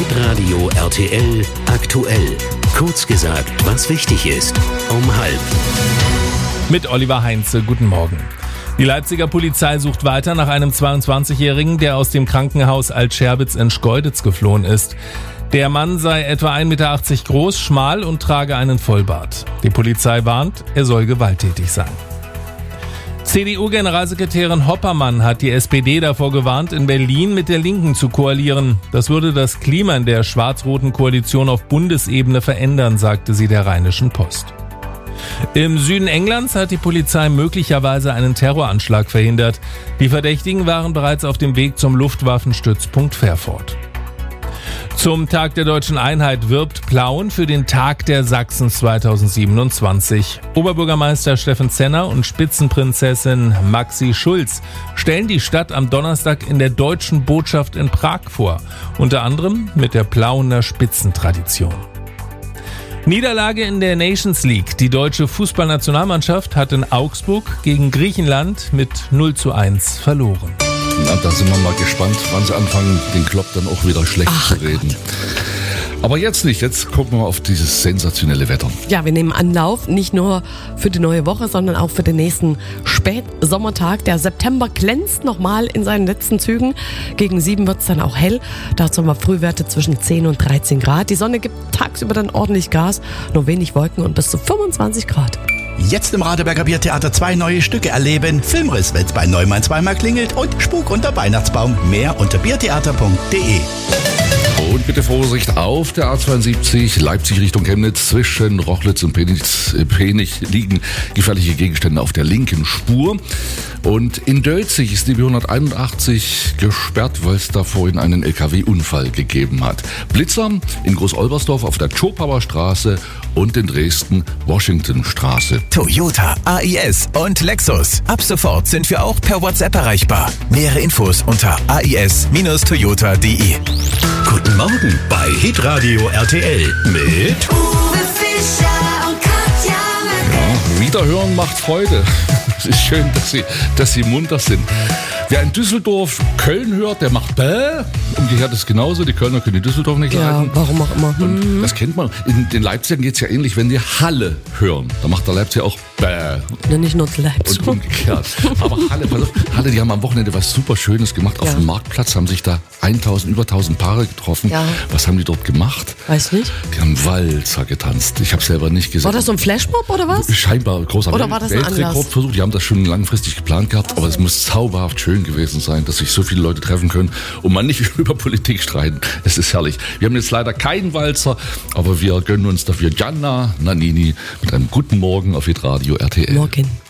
Hitradio RTL aktuell. Kurz gesagt, was wichtig ist. Um 12:30. Mit Oliver Heinze, guten Morgen. Die Leipziger Polizei sucht weiter nach einem 22-Jährigen, der aus dem Krankenhaus Alt-Scherbitz in Schkeuditz geflohen ist. Der Mann sei etwa 1,80 Meter groß, schmal und trage einen Vollbart. Die Polizei warnt, er soll gewalttätig sein. CDU-Generalsekretärin Hoppermann hat die SPD davor gewarnt, in Berlin mit der Linken zu koalieren. Das würde das Klima in der schwarz-roten Koalition auf Bundesebene verändern, sagte sie der Rheinischen Post. Im Süden Englands hat die Polizei möglicherweise einen Terroranschlag verhindert. Die Verdächtigen waren bereits auf dem Weg zum Luftwaffenstützpunkt Verfort. Zum Tag der Deutschen Einheit wirbt Plauen für den Tag der Sachsen 2027. Oberbürgermeister Steffen Zenner und Spitzenprinzessin Maxi Schulz stellen die Stadt am Donnerstag in der Deutschen Botschaft in Prag vor, unter anderem mit der Plauener Spitzentradition. Niederlage in der Nations League. Die deutsche Fußballnationalmannschaft hat in Augsburg gegen Griechenland mit 0:1 verloren. Na, da sind wir mal gespannt, wann sie anfangen, den Klopp dann auch wieder schlecht zu reden. Gott. Aber jetzt nicht, jetzt gucken wir auf dieses sensationelle Wetter. Ja, wir nehmen Anlauf, nicht nur für die neue Woche, sondern auch für den nächsten Spätsommertag. Der September glänzt nochmal in seinen letzten Zügen. Gegen 7 wird es dann auch hell. Dazu haben wir Frühwerte zwischen 10 und 13 Grad. Die Sonne gibt tagsüber dann ordentlich Gas, nur wenig Wolken und bis zu 25 Grad. Jetzt im Radeberger Biertheater 2 neue Stücke erleben. Filmriss, wenn's bei Neumann zweimal klingelt und Spuk unter Weihnachtsbaum. Mehr unter biertheater.de. Und bitte Vorsicht auf der A72 Leipzig Richtung Chemnitz. Zwischen Rochlitz und Penich liegen gefährliche Gegenstände auf der linken Spur. Und in Dölzig ist die B181 gesperrt, weil es da vorhin einen LKW-Unfall gegeben hat. Blitzer in Groß-Olbersdorf auf der Chopauer Straße und in Dresden Washingtonstraße. Toyota, AIS und Lexus. Ab sofort sind wir auch per WhatsApp erreichbar. Nähere Infos unter ais-toyota.de. Guten Morgen bei Hitradio RTL mit Uwe Fischer und Katja Ja, Wiederhören macht Freude. Es ist schön, dass Sie munter sind. Wer in Düsseldorf Köln hört, der macht Bäh. Umgekehrt ist genauso. Die Kölner können die Düsseldorf nicht leiden. Ja, warum auch immer. Und das kennt man. In den Leipzigern geht es ja ähnlich, wenn die Halle hören. Da macht der Leipziger auch Bäh. Ja, nicht nur Leipzig. Und umgekehrt. Aber Halle, pass auf, Halle, die haben am Wochenende was super Schönes gemacht. Auf dem Marktplatz haben sich da über 1000 Paare getroffen. Ja. Was haben die dort gemacht? Weiß nicht. Die haben Walzer getanzt. Ich habe selber nicht gesehen. War das so ein Flashmob oder was? Scheinbar großer Oder war das ein Weltrekordversuch. Die haben das schon langfristig geplant gehabt, aber es muss zauberhaft schön gewesen sein, dass sich so viele Leute treffen können und man nicht über Politik streiten. Es ist herrlich. Wir haben jetzt leider keinen Walzer, aber wir gönnen uns dafür Gianna Nannini mit einem guten Morgen auf Hitradio RTL. Morgen.